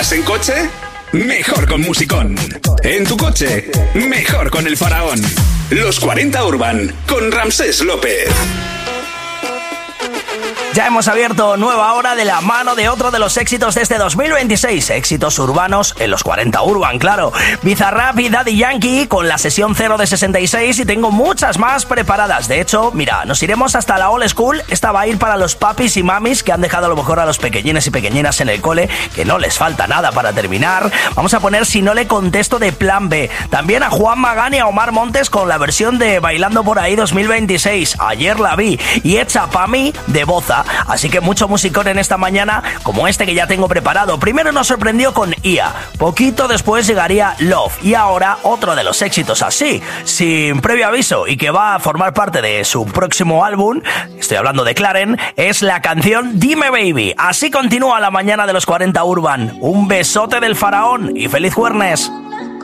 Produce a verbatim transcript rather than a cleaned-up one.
¿Vas en coche? Mejor con musicón. En tu coche, mejor con el Faraón. Los cuarenta Urban, con Ramsés López. Ya hemos abierto nueva hora de la mano de otro de los éxitos de este dos mil veintiséis. Éxitos urbanos en los cuarenta Urban, claro. Bizarrap y Daddy Yankee con la sesión cero de sesenta y seis y tengo muchas más preparadas. De hecho, mira, nos iremos hasta la old school. Esta va a ir para los papis y mamis que han dejado a lo mejor a los pequeñines y pequeñinas en el cole, que no les falta nada para terminar. Vamos a poner Si no le contesto de Plan B. También a Juan Magán y a Omar Montes con la versión de Bailando por ahí dos mil veintiséis. Ayer la vi. Y Hecha pa' mí de Boza. Así que mucho musicón en esta mañana, como este que ya tengo preparado. Primero nos sorprendió con I A, poquito después llegaría Love, y ahora otro de los éxitos así, sin previo aviso, y que va a formar parte de su próximo álbum, estoy hablando de Claren, es la canción Dime Baby. Así continúa la mañana de los cuarenta Urban. Un besote del Faraón y feliz jueves.